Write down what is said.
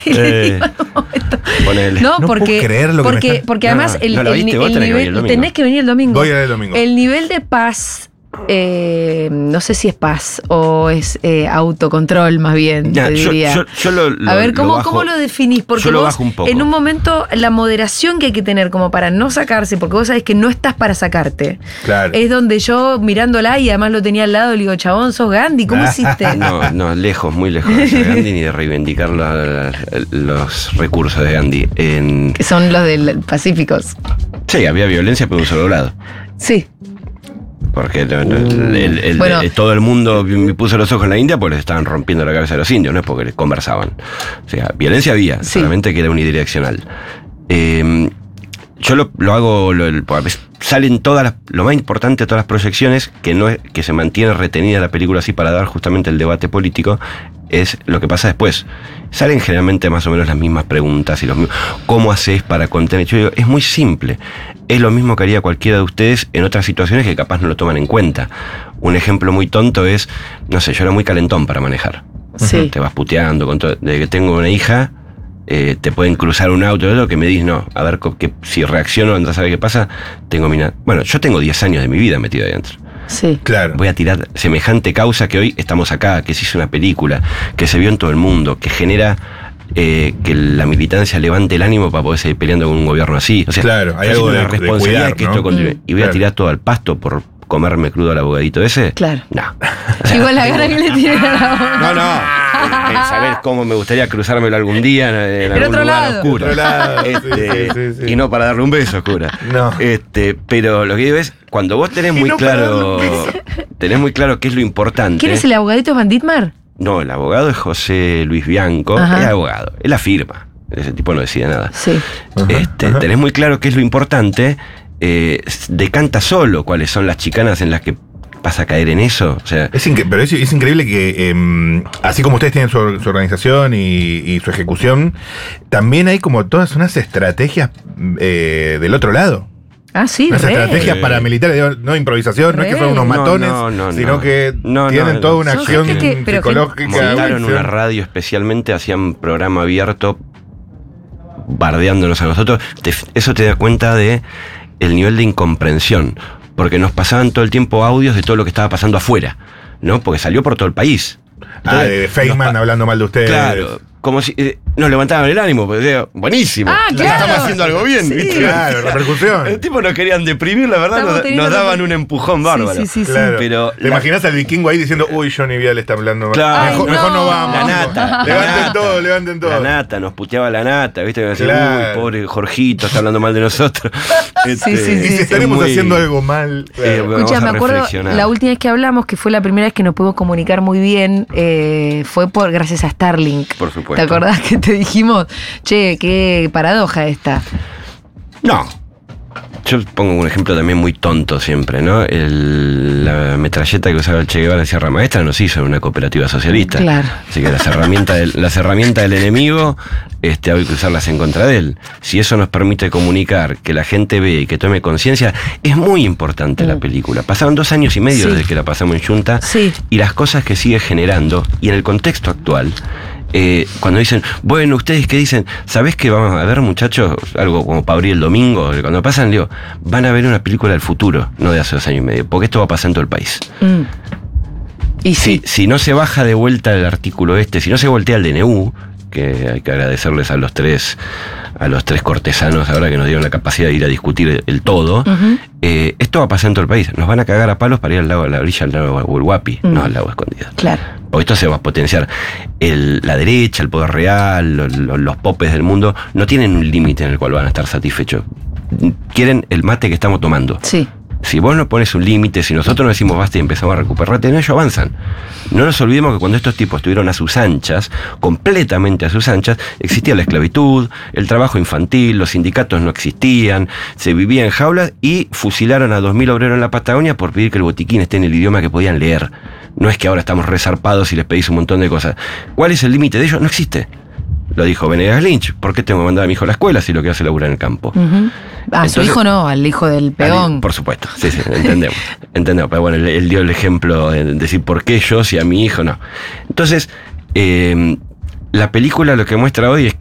Ponele. No, No porque, puedo creer lo que me porque, está- porque además el ¿viste? Vos tenés que venir el domingo. tenés que venir el domingo. Voy a ir el domingo. El nivel de paz, no sé si es paz o es autocontrol más bien, Ya, te diría. yo lo a ver, ¿cómo bajo, lo definís? Porque yo lo vos, bajo un poco. en un momento, la moderación que hay que tener como para no sacarse, porque vos sabés que no estás para sacarte. Claro. Es donde yo mirándola y además lo tenía al lado, le digo, chabón, sos Gandhi, ¿cómo hiciste? No, lejos, muy lejos de ser Gandhi ni de reivindicar los recursos de Gandhi. Que son los del Pacíficos. Sí, había violencia por un solo lado. Sí. Porque Bueno. todo el mundo me puso los ojos en la India porque les estaban rompiendo la cabeza a los indios, no es porque les conversaban. O sea, violencia había, Sí. solamente que era unidireccional. Yo lo hago, porque salen lo más importante de todas las proyecciones, que no es que se mantiene retenida la película así para dar justamente el debate político, es lo que pasa después. Salen generalmente más o menos las mismas preguntas y los mismos. ¿Cómo haces para contener? Yo digo, es muy simple. Es lo mismo que haría cualquiera de ustedes en otras situaciones que capaz no lo toman en cuenta. Un ejemplo muy tonto es, no sé, yo era muy calentón para manejar. Sí. Te vas puteando con todo. Desde que tengo una hija, te pueden cruzar un auto, lo que me dices, no, a ver que, si reacciono, andás a ver qué pasa, bueno, yo tengo 10 años de mi vida metido ahí adentro. Sí. Claro. Voy a tirar semejante causa que hoy estamos acá, que se hizo una película, que se vio en todo el mundo, que genera que la militancia levante el ánimo para poder seguir peleando con un gobierno así. O sea, Claro, hay yo algo siento de una responsabilidad cuidar, que ¿no? esto continúe. Y voy a Claro. tirar todo al pasto por comerme crudo al abogadito ese. Claro. No. O sea, Igual la gana que le tiene a la boca. No. Saber cómo me gustaría cruzármelo algún día en algún otro lugar lado. oscuro. En otro lado, sí. Y no para darle un beso, oscura. No. Pero lo que digo es, cuando vos tenés muy no para claro, tenés muy claro qué es lo importante. ¿Quién es el abogadito? ¿Es Van Ditmar? No, el abogado es José Luis Bianco, Ajá. es abogado, es la firma. Ese tipo no decide nada. Sí. Tenés muy claro qué es lo importante, decanta solo cuáles son las chicanas en las que vas a caer en eso. O sea, Pero es increíble que, así como ustedes tienen su organización y su ejecución, también hay como todas unas estrategias del otro lado. Ah, sí, Unas re. estrategias paramilitares, digo, no improvisación, no es que son unos matones, no, sino que tienen toda una Son acción gente que- pero psicológica. montaron acción- una radio especialmente, hacían programa abierto bardeándonos a nosotros. Eso te da cuenta de el nivel de incomprensión, porque nos pasaban todo el tiempo audios de todo lo que estaba pasando afuera, ¿no? Porque salió por todo el país. De Feynman hablando mal de ustedes. Claro, como si nos levantaban el ánimo, porque decía, buenísimo, Ah, claro. estamos haciendo algo bien. Sí. ¿viste? Claro, repercusión. El tipo nos querían deprimir, la verdad, Estamos teniendo nos daban reper- un empujón bárbaro. Sí. Claro. Pero ¿Te imaginas al vikingo ahí diciendo, uy, Johnny Vial está hablando mal? Claro. Mejor, Ay, mejor no no. vamos. La nata. Levanten todo. La nata, nos puteaba la nata, ¿viste? Me decía, Claro. uy, pobre Jorgito, está hablando mal de nosotros. Sí, sí, Y si sí. estaremos muy- haciendo algo mal. Claro. Escucha, Vamos me a acuerdo reflexionar. la última vez que hablamos, que fue la primera vez que nos pudimos comunicar muy bien, fue gracias a Starlink. Por supuesto. ¿Te acordás que te dijimos, che, qué paradoja esta? No. Yo pongo un ejemplo también muy tonto siempre, ¿no? La metralleta que usaba el Che Guevara en Sierra Maestra nos hizo en una cooperativa socialista. Claro. Así que las herramientas del enemigo hay que usarlas en contra de él. Si eso nos permite comunicar, que la gente ve y que tome conciencia, es muy importante la película. Pasaron 2 años y medio Sí. desde que la pasamos en Junta Sí. y las cosas que sigue generando, y en el contexto actual, cuando dicen, bueno, ustedes que dicen, ¿sabés qué vamos a ver, muchachos? Algo como para abrir el domingo. Cuando pasan, digo, van a ver una película del futuro, no de hace 2 años y medio, porque esto va a pasar en todo el país. Mm. Y sí. Si no se baja de vuelta el artículo si no se voltea el DNU, que hay que agradecerles a los tres cortesanos ahora que nos dieron la capacidad de ir a discutir el todo, esto va a pasar en todo el país. Nos van a cagar a palos para ir al lago, a la orilla del lago Huelhuapi, no al lago Escondido. Claro. Porque esto se va a potenciar. La derecha, el poder real, los popes del mundo, no tienen un límite en el cual van a estar satisfechos. Quieren el mate que estamos tomando. Sí. Si vos no pones un límite, si nosotros no decimos basta y empezamos a recuperarte, ellos avanzan. No nos olvidemos que cuando estos tipos estuvieron a sus anchas, completamente a sus anchas, existía la esclavitud, el trabajo infantil, los sindicatos no existían, se vivía en jaulas y fusilaron a 2.000 obreros en la Patagonia por pedir que el botiquín esté en el idioma que podían leer. No es que ahora estamos resarpados y les pedís un montón de cosas. ¿Cuál es el límite de ellos? No existe. Lo dijo Venegas Lynch. ¿Por qué tengo que mandar a mi hijo a la escuela si lo que hace labura en el campo? A su hijo no, al hijo del peón. Por supuesto, sí, entendemos. Pero bueno, él dio el ejemplo de decir por qué yo, si a mi hijo no. Entonces, la película lo que muestra hoy es